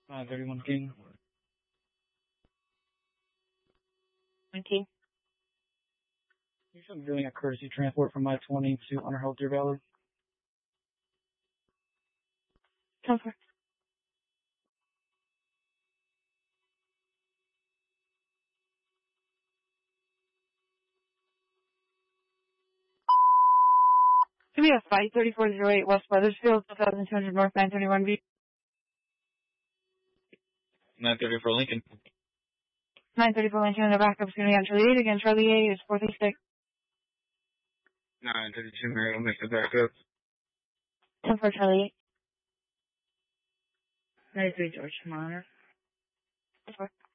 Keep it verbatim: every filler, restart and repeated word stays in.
nine thirty-one King. King. You should be doing a courtesy transport from I twenty to Underhill Deer Valley. Comfort. Give me a fight, thirty-four oh eight West Weathersfield, one thousand two hundred North nine thirty-one B. nine thirty-four Lincoln. nine thirty-four Lincoln, and the backup's going to be on Charlie eight again. Charlie eight is four thirty-six. nine thirty-two Mary, I'll make the backup. ten for Charlie eight. ninety-three George, Monitor. ten four.